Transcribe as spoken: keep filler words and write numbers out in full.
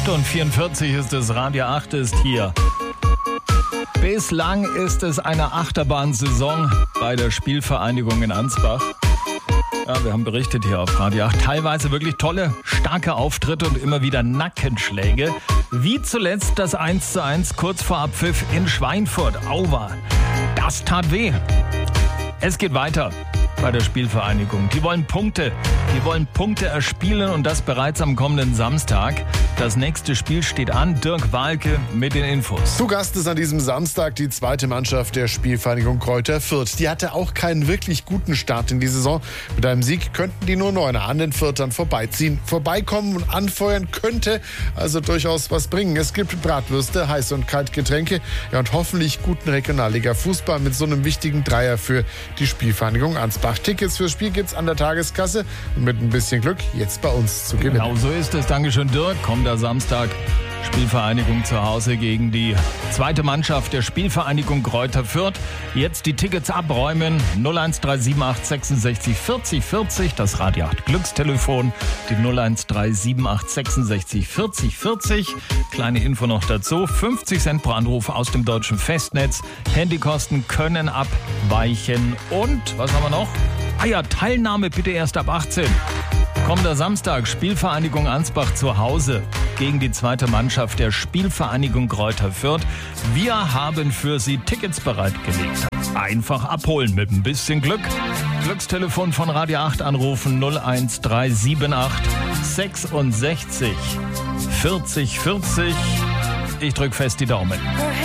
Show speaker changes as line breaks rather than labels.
acht Uhr vierundvierzig ist es, Radio acht ist hier. Bislang ist es eine Achterbahnsaison bei der Spielvereinigung in Ansbach. Ja, wir haben berichtet hier auf Radio acht. Teilweise wirklich tolle, starke Auftritte und immer wieder Nackenschläge. Wie zuletzt das eins zu eins kurz vor Abpfiff in Schweinfurt. Auwa, das tat weh. Es geht weiter bei der Spielvereinigung. Die wollen Punkte. Die wollen Punkte erspielen und das bereits am kommenden Samstag. Das nächste Spiel steht an. Dirk Walke mit den Infos.
Zu Gast ist an diesem Samstag die zweite Mannschaft der Spielvereinigung Greuther Fürth. Die hatte auch keinen wirklich guten Start in die Saison. Mit einem Sieg könnten die nur Neuner an den Fürthern vorbeiziehen. Vorbeikommen und anfeuern könnte also durchaus was bringen. Es gibt Bratwürste, heiße und kalte Getränke, ja, und hoffentlich guten Regionalliga-Fußball mit so einem wichtigen Dreier für die Spielvereinigung Ansbach. Tickets fürs Spiel gibt's an der Tageskasse und mit ein bisschen Glück jetzt bei uns zu gewinnen.
Genau so ist es. Dankeschön, Dirk. Kommender Samstag Spielvereinigung zu Hause gegen die zweite Mannschaft der Spielvereinigung Greuther Fürth. Jetzt die Tickets abräumen. null eins drei sieben acht sechsundsechzig vierzig vierzig, das Radio acht Glückstelefon. Die null eins drei sieben acht sechsundsechzig vierzig vierzig. Kleine Info noch dazu. fünfzig Cent pro Anruf aus dem deutschen Festnetz. Handykosten können abweichen. Und, was haben wir noch? Ah ja, Teilnahme bitte erst ab achtzehn. Kommender Samstag, Spielvereinigung Ansbach zu Hause gegen die zweite Mannschaft der Spielvereinigung Greuther Fürth. Wir haben für Sie Tickets bereitgelegt. Einfach abholen mit ein bisschen Glück. Glückstelefon von Radio acht anrufen null eins drei sieben acht sechsundsechzig vierzig vierzig. Ich drück fest die Daumen.